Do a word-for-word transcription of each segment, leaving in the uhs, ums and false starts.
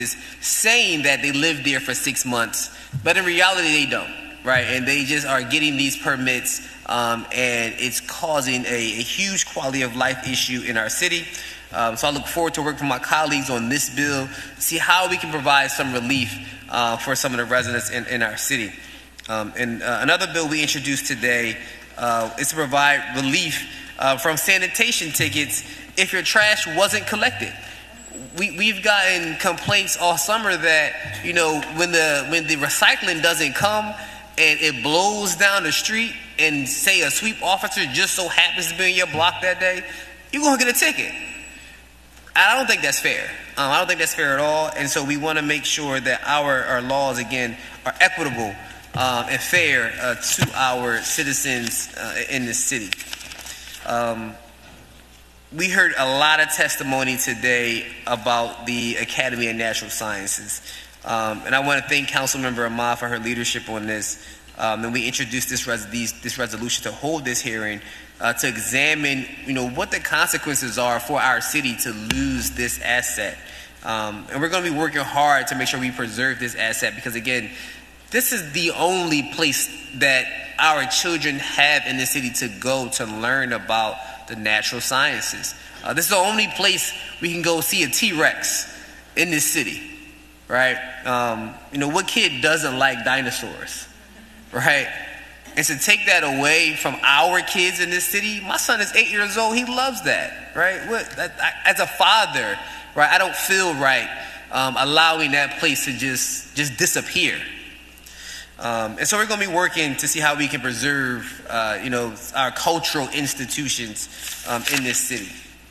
is saying that they live there for six months, but in reality they don't, right? And they just are getting these permits, um, and it's causing a, a huge quality of life issue in our city. Um, so I look forward to working with my colleagues on this bill, see how we can provide some relief uh, for some of the residents in, in our city. Um, and uh, another bill we introduced today uh, is to provide relief uh, from sanitation tickets if your trash wasn't collected. We, we've gotten complaints all summer that, you know, when the when the recycling doesn't come and it blows down the street, and say a sweep officer just so happens to be in your block that day, you're going to get a ticket. I don't think that's fair. Um, I don't think that's fair at all. And so we want to make sure that our, our laws, again, are equitable um, and fair uh, to our citizens uh, in this city. Um, We heard a lot of testimony today about the Academy of Natural Sciences. Um, and I want to thank Councilmember Ahmad for her leadership on this. Um, and we introduced this, res these, this resolution to hold this hearing uh, to examine, you know, what the consequences are for our city to lose this asset. Um, and we're going to be working hard to make sure we preserve this asset, because, again, this is the only place that our children have in the city to go to learn about the natural sciences. Uh, this is the only place we can go see a T-Rex in this city, right? Um, you know, what kid doesn't like dinosaurs, right? And to take that away from our kids in this city, my son is eight years old, he loves that, right? What, that, I, as a father, right, I don't feel right um, allowing that place to just, just disappear. Um, and so we're going to be working to see how we can preserve, uh, you know, our cultural institutions um, in this city.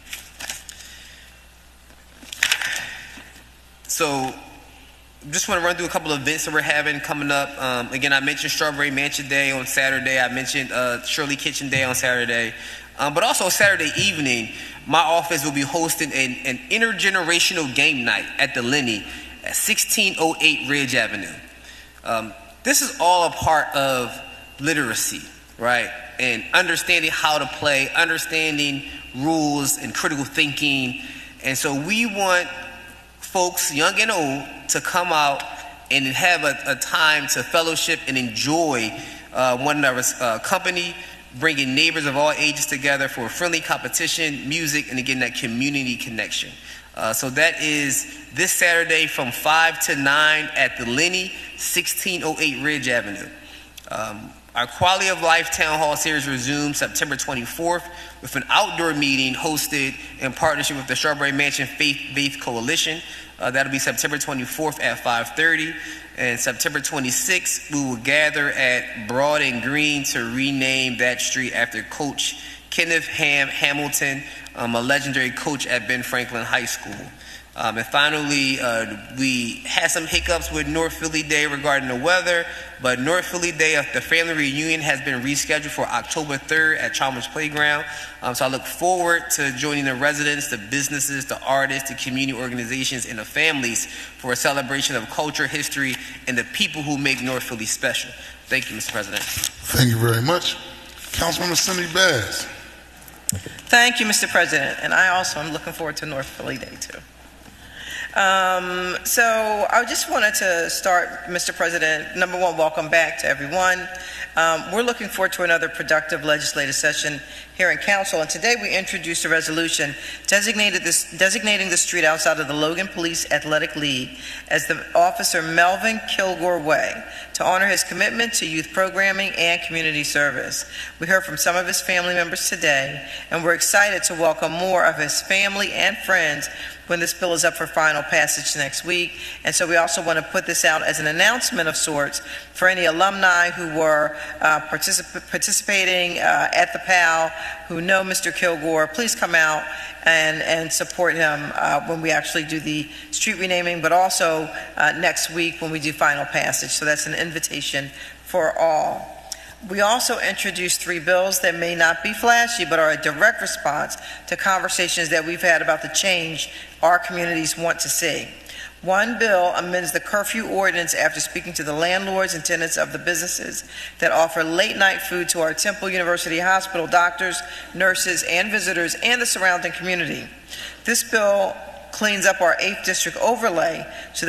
So just want to run through a couple of events that we're having coming up. Um, again, I mentioned Strawberry Mansion Day on Saturday. I mentioned uh, Shirley Kitchen Day on Saturday. Um, but also Saturday evening, my office will be hosting an, an intergenerational game night at the Lenny at sixteen oh eight Ridge Avenue. Um, This is all a part of literacy, right? And understanding how to play, understanding rules and critical thinking. And so we want folks, young and old, to come out and have a, a time to fellowship and enjoy uh, one another's uh, company, bringing neighbors of all ages together for friendly competition, music, and again, that community connection. Uh, so that is this Saturday from five to nine at the Lenny, sixteen oh eight Ridge Avenue. Um, our Quality of Life Town Hall Series resumes September twenty-fourth with an outdoor meeting hosted in partnership with the Strawberry Mansion Faith Faith Coalition. Uh, that'll be September twenty-fourth at five thirty. And September twenty-sixth, we will gather at Broad and Green to rename that street after Coach Kenneth Ham Hamilton, um, a legendary coach at Ben Franklin High School. Um, and finally, uh, we had some hiccups with North Philly Day regarding the weather, but North Philly Day of the Family Reunion has been rescheduled for October third at Chalmers Playground. Um, so I look forward to joining the residents, the businesses, the artists, the community organizations, and the families for a celebration of culture, history, and the people who make North Philly special. Thank you, Mister President. Thank you very much. Councilwoman Cindy Bass. Thank you, Mister President. And I also am looking forward to North Philly Day, too. Um, so I just wanted to start, Mister President, number one, welcome back to everyone. Um, we're looking forward to another productive legislative session here in Council, and today we introduced a resolution designated this, designating the street outside of the Logan Police Athletic League as the Officer Melvin Kilgore Way to honor his commitment to youth programming and community service. We heard from some of his family members today, and we're excited to welcome more of his family and friends when this bill is up for final passage next week. And so we also want to put this out as an announcement of sorts for any alumni who were uh, particip participating uh, at the P A L who know Mister Kilgore. Please come out and, and support him uh, when we actually do the street renaming, but also uh, next week when we do final passage. So that's an invitation for all. We also introduced three bills that may not be flashy, but are a direct response to conversations that we've had about the change our communities want to see. One bill amends the curfew ordinance after speaking to the landlords and tenants of the businesses that offer late-night food to our Temple University Hospital doctors, nurses, and visitors, and the surrounding community. This bill cleans up our eighth District overlay so